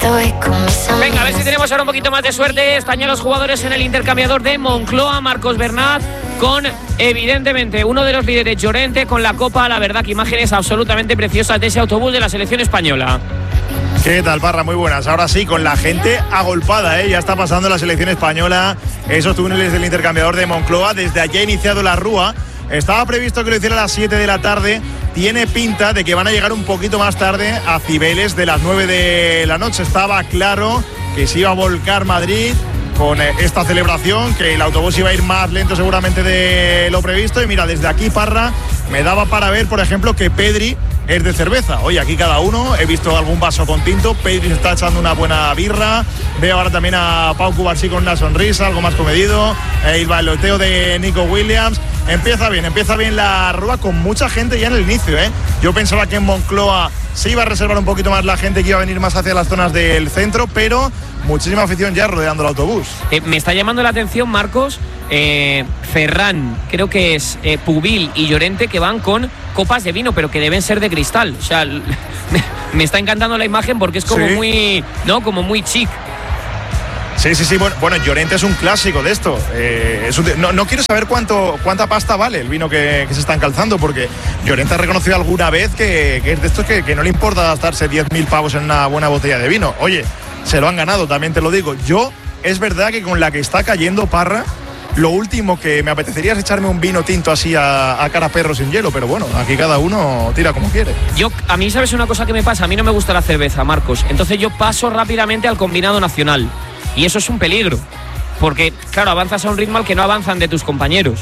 Venga, a ver si tenemos ahora un poquito más de suerte. Están ya los jugadores en el intercambiador de Moncloa. Marcos Bernat con, evidentemente, uno de los líderes, Llorente, con la copa. La verdad que imágenes absolutamente preciosas de ese autobús de la selección española. ¿Qué tal, Parra? Muy buenas. Ahora sí, con la gente agolpada, ya está pasando la selección española esos túneles del intercambiador de Moncloa. Desde allí ha iniciado la rúa. Estaba previsto que lo hiciera a las 7 de la tarde. Tiene pinta de que van a llegar un poquito más tarde a Cibeles de las 9 de la noche. Estaba claro que se iba a volcar Madrid con esta celebración, que el autobús iba a ir más lento seguramente de lo previsto. Y mira, desde aquí, Parra, me daba para ver, por ejemplo, que Pedri es de cerveza. Oye, aquí cada uno, he visto algún vaso con tinto. Pedri se está echando una buena birra. Veo ahora también a Pau Cubarsí con una sonrisa, algo más comedido. El bailoteo de Nico Williams. Empieza bien la rúa, con mucha gente ya en el inicio, Yo pensaba que en Moncloa se iba a reservar un poquito más la gente, que iba a venir más hacia las zonas del centro, pero muchísima afición ya rodeando el autobús. Me está llamando la atención, Marcos, Ferran, creo que es Pubil y Llorente, que van con copas de vino, pero que deben ser de cristal. O sea, me está encantando la imagen porque es como muy, ¿no? Como muy chic. Sí. Bueno, Llorente es un clásico de esto. No quiero saber cuánta pasta vale el vino que se están calzando, porque Llorente ha reconocido alguna vez que es de estos que no le importa gastarse 10.000 pavos en una buena botella de vino. Oye, se lo han ganado, también te lo digo. Yo, es verdad que con la que está cayendo, Parra, lo último que me apetecería es echarme un vino tinto así a cara perro sin hielo, pero bueno, aquí cada uno tira como quiere. A mí, ¿sabes una cosa que me pasa? A mí no me gusta la cerveza, Marcos. Entonces yo paso rápidamente al combinado nacional. Y eso es un peligro, porque, claro, avanzas a un ritmo al que no avanzan de tus compañeros.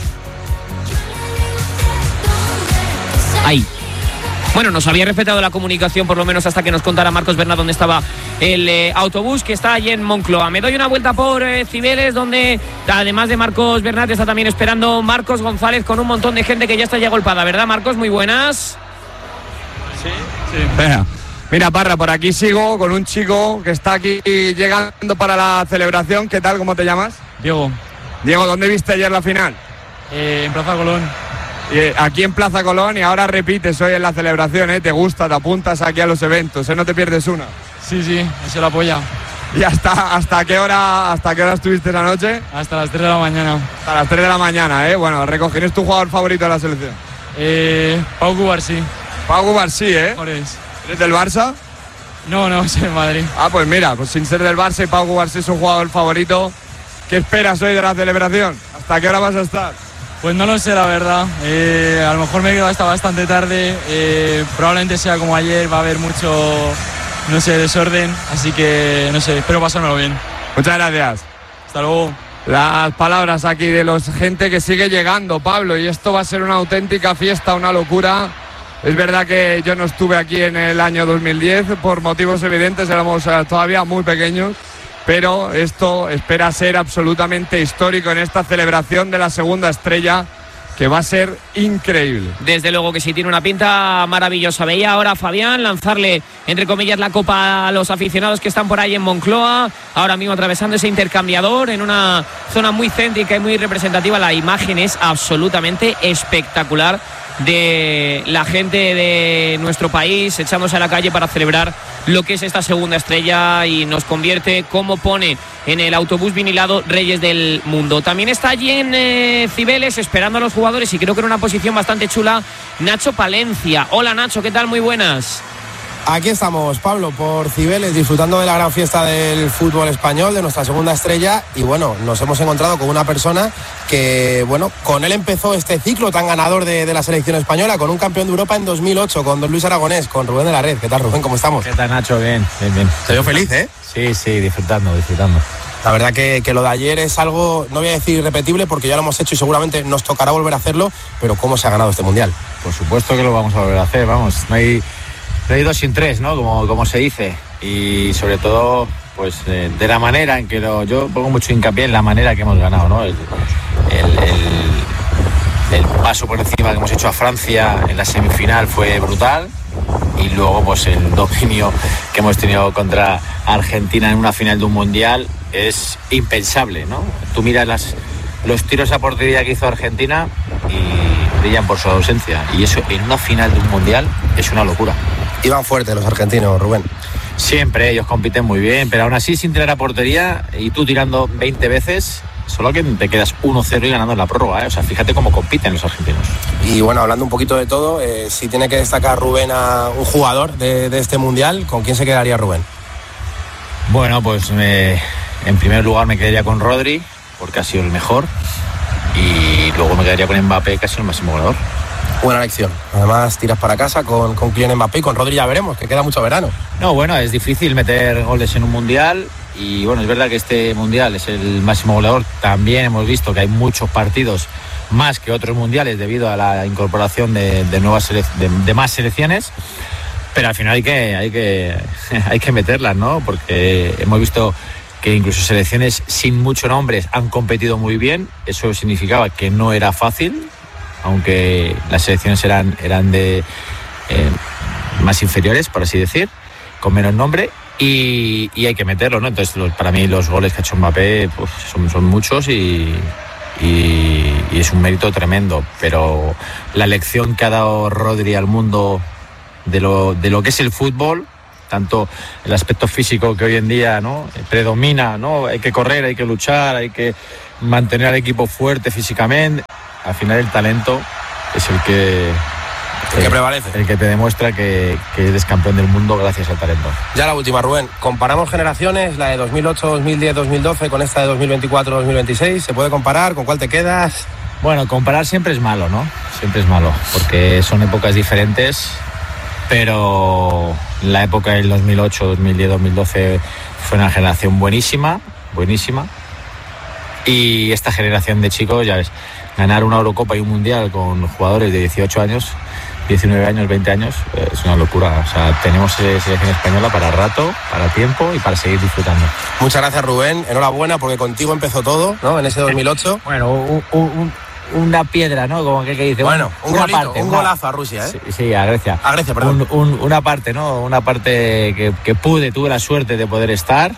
Ahí. Bueno, nos había respetado la comunicación, por lo menos hasta que nos contara Marcos Bernat dónde estaba el autobús, que está allí en Moncloa. Me doy una vuelta por Cibeles, donde, además de Marcos Bernat, está también esperando Marcos González, con un montón de gente que ya está ya agolpada, ¿verdad, Marcos? Muy buenas. Sí. Venga. Mira, Parra, por aquí sigo con un chico que está aquí llegando para la celebración. ¿Qué tal? ¿Cómo te llamas? Diego. Diego, ¿dónde viste ayer la final? En Plaza Colón. Aquí en Plaza Colón, y ahora repites hoy en la celebración, ¿eh? Te gusta, te apuntas aquí a los eventos, no te pierdes una. Sí, eso lo apoya. ¿Y hasta qué hora estuviste esa noche? Hasta las 3 de la mañana. Hasta las 3 de la mañana, ¿eh? Bueno, ¿quién es tu jugador favorito de la selección? Pau Cubarsí. Pau Cubarsí, ¿eh? ¿Eres del Barça? No, soy del Madrid. Ah, pues mira, pues sin ser del Barça, y Pau Cubarsí es un jugador favorito. ¿Qué esperas hoy de la celebración? ¿Hasta qué hora vas a estar? Pues no lo sé, la verdad. A lo mejor me he quedado hasta bastante tarde. Probablemente sea como ayer, va a haber mucho, desorden. Así que, espero pasármelo bien. Muchas gracias. Hasta luego. Las palabras aquí de los gente que sigue llegando, Pablo, y esto va a ser una auténtica fiesta, una locura. Es verdad que yo no estuve aquí en el año 2010, por motivos evidentes, éramos todavía muy pequeños, pero esto espera ser absolutamente histórico en esta celebración de la segunda estrella, que va a ser increíble. Desde luego que sí, tiene una pinta maravillosa. Veía ahora a Fabián lanzarle, entre comillas, la copa a los aficionados que están por ahí en Moncloa, ahora mismo atravesando ese intercambiador en una zona muy céntrica y muy representativa. La imagen es absolutamente espectacular de la gente de nuestro país echándose a la calle para celebrar lo que es esta segunda estrella, y nos convierte, como pone en el autobús vinilado, Reyes del Mundo. También está allí en Cibeles esperando a los jugadores, y creo que en una posición bastante chula, Nacho Palencia. Hola, Nacho, ¿qué tal? Muy buenas. Aquí estamos, Pablo, por Cibeles, disfrutando de la gran fiesta del fútbol español, de nuestra segunda estrella. Y bueno, nos hemos encontrado con una persona que, bueno, con él empezó este ciclo tan ganador de la selección española, con un campeón de Europa en 2008, con don Luis Aragonés, con Rubén de la Red. ¿Qué tal, Rubén? ¿Cómo estamos? ¿Qué tal, Nacho? Bien. Te veo feliz, ¿eh? Sí, disfrutando. La verdad que lo de ayer es algo, no voy a decir irrepetible, porque ya lo hemos hecho y seguramente nos tocará volver a hacerlo, pero ¿cómo se ha ganado este Mundial? Por supuesto que lo vamos a volver a hacer, vamos, no hay dos sin tres, ¿no? Como se dice, y sobre todo, pues de la manera en que yo pongo mucho hincapié en la manera que hemos ganado, ¿no? El paso por encima que hemos hecho a Francia en la semifinal fue brutal, y luego pues el dominio que hemos tenido contra Argentina en una final de un mundial es impensable, ¿no? Tú miras los tiros a portería que hizo Argentina y brillan por su ausencia, y eso en una final de un mundial es una locura. Iban fuerte los argentinos, Rubén. Siempre ellos compiten muy bien, pero aún así sin tirar a portería y tú tirando 20 veces, solo que te quedas 1-0 y ganando en la prórroga, ¿eh? O sea, fíjate cómo compiten los argentinos. Y bueno, hablando un poquito de todo, si tiene que destacar Rubén a un jugador de este Mundial, ¿con quién se quedaría Rubén? Bueno, pues en primer lugar me quedaría con Rodri, porque ha sido el mejor, y luego me quedaría con Mbappé, que ha sido el máximo goleador. Buena elección. Además, tiras para casa con Kylian Mbappé y con Rodri ya veremos, que queda mucho verano. No, bueno, es difícil meter goles en un Mundial y bueno, es verdad que este Mundial es el máximo goleador. También hemos visto que hay muchos partidos más que otros mundiales debido a la incorporación de más selecciones, pero al final hay que meterlas, ¿no? Porque hemos visto que incluso selecciones sin muchos nombres han competido muy bien. Eso significaba que no era fácil, aunque las selecciones eran de más inferiores, por así decir, con menos nombre, y hay que meterlo, ¿no? Entonces, para mí los goles que ha hecho Mbappé pues, son muchos y es un mérito tremendo, pero la lección que ha dado Rodri al mundo de lo que es el fútbol, tanto el aspecto físico que hoy en día, ¿no?, predomina, ¿no? Hay que correr, hay que luchar, hay que mantener al equipo fuerte físicamente. Al final el talento es el que prevalece, el que te demuestra que eres campeón del mundo gracias al talento. Ya la última, Rubén, comparamos generaciones, la de 2008, 2010, 2012 con esta de 2024, 2026, ¿se puede comparar? ¿Con cuál te quedas? Bueno, comparar siempre es malo, ¿no? Siempre es malo, porque son épocas diferentes, pero la época del 2008, 2010, 2012 fue una generación buenísima, y esta generación de chicos, ya ves, ganar una Eurocopa y un Mundial con jugadores de 18 años, 19 años, 20 años, es una locura. O sea, tenemos selección española para rato, para tiempo y para seguir disfrutando. Muchas gracias, Rubén. Enhorabuena, porque contigo empezó todo, ¿no? En ese 2008. Bueno, una piedra, ¿no? Como que dice. Bueno, un golazo a Rusia, ¿eh? Sí, a Grecia. A Grecia, perdón. Una parte, ¿no? Una parte que tuve la suerte de poder estar,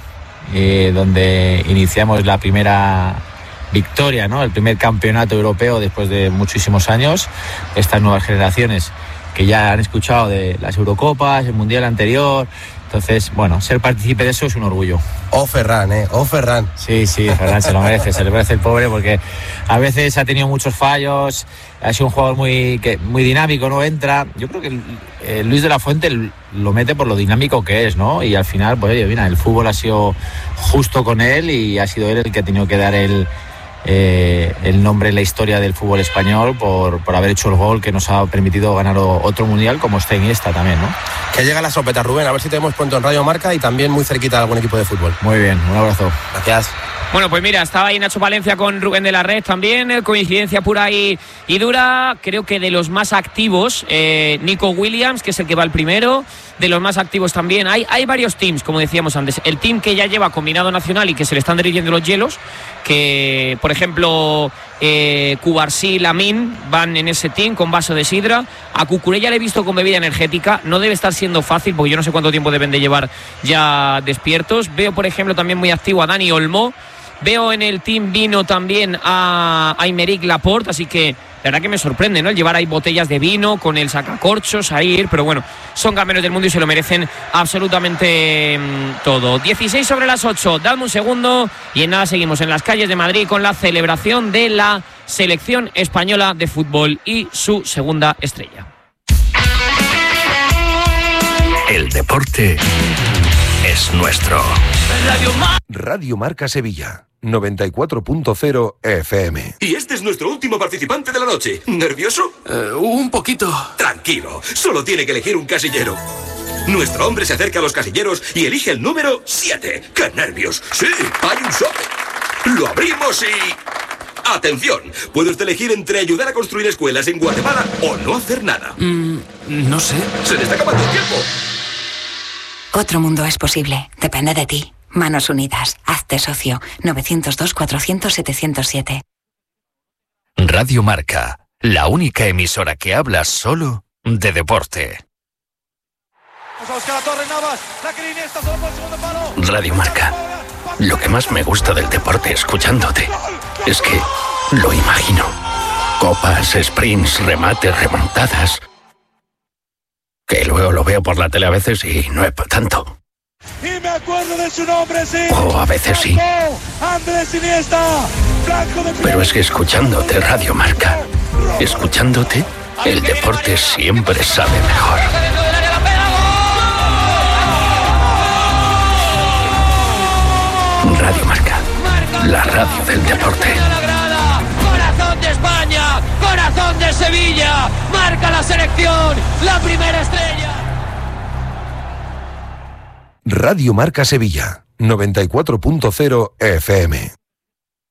donde iniciamos la primera victoria, ¿no? El primer campeonato europeo después de muchísimos años. Estas nuevas generaciones que ya han escuchado de las Eurocopas, el Mundial anterior. Entonces, bueno, ser partícipe de eso es un orgullo. Ferran. Sí, Ferran se lo merece el pobre, porque a veces ha tenido muchos fallos, ha sido un jugador muy dinámico, no entra. Yo creo que Luis de la Fuente lo mete por lo dinámico que es, ¿no? Y al final, pues oye, mira, el fútbol ha sido justo con él y ha sido él el que ha tenido que dar el nombre en la historia del fútbol español por haber hecho el gol que nos ha permitido ganar otro mundial, como está Iniesta también, ¿no? Que llega la sopeta, Rubén, a ver si te vemos pronto en Radio Marca y también muy cerquita de algún equipo de fútbol. Muy bien, un abrazo. Gracias. Bueno, pues mira, estaba ahí Nacho Palencia con Rubén de la Red también, coincidencia pura y dura. Creo que de los más activos, Nico Williams, que es el que va el primero. De los más activos también hay varios teams, como decíamos antes. El team que ya lleva combinado nacional y que se le están derritiendo los hielos, que por ejemplo Cubarsí, Lamine van en ese team con vaso de sidra. A Cucurella le he visto con bebida energética, no debe estar siendo fácil porque yo no sé cuánto tiempo deben de llevar ya despiertos. Veo por ejemplo también muy activo a Dani Olmo. Veo en el team vino también a Aymeric Laporte, así que la verdad que me sorprende, ¿no? El llevar ahí botellas de vino con el sacacorchos a ir, pero bueno, son campeones del mundo y se lo merecen absolutamente todo. 16:08, dadme un segundo y en nada seguimos en las calles de Madrid con la celebración de la selección española de fútbol y su segunda estrella. El deporte es nuestro. Radio Marca Sevilla 94.0 FM. Y este es nuestro último participante de la noche. ¿Nervioso? Un poquito. Tranquilo, solo tiene que elegir un casillero. Nuestro hombre se acerca a los casilleros y elige el número 7. ¡Qué nervios! ¡Sí, hay un sobre! Lo abrimos y... ¡Atención! Puede usted elegir entre ayudar a construir escuelas en Guatemala o no hacer nada. No sé. ¡Se le está acabando el tiempo! Otro mundo es posible. Depende de ti. Manos Unidas. Hazte socio. 902-400-707. Radio Marca. La única emisora que habla solo de deporte. Radio Marca. Lo que más me gusta del deporte escuchándote es que lo imagino. Copas, sprints, remates, remontadas. Que luego lo veo por la tele a veces y no es para tanto. Y me acuerdo de su nombre, sí. Oh, a veces sí. Andrés Iniesta. Pero es que escuchándote Radio Marca, escuchándote, el deporte siempre sabe mejor. Radio Marca, la radio del deporte. Corazón de España, corazón de Sevilla, marca la selección, la primera estrella. Radio Marca Sevilla, 94.0 FM.